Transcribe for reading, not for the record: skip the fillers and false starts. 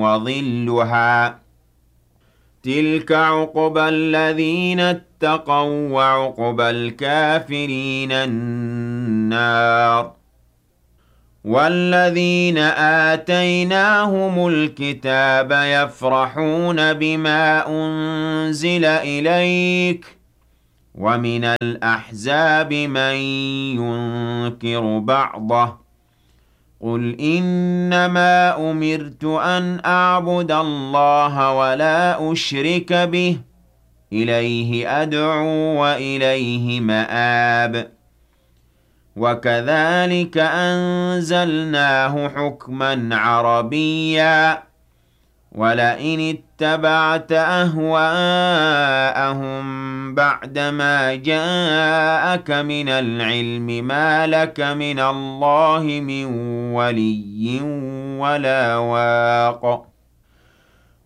وظلها تلك عقبى الذين اتقوا وعقبى الكافرين النار والذين آتيناهم الكتاب يفرحون بما أنزل إليك ومن الأحزاب من ينكر بعضه قل إنما أمرت أن أعبد الله ولا أشرك به إليه أدعو وإليه مآب وكذلك أنزلناه حكما عربيا ولئن اتبعت أهواءهم بعدما جاءك من العلم ما لك من الله من ولي ولا واق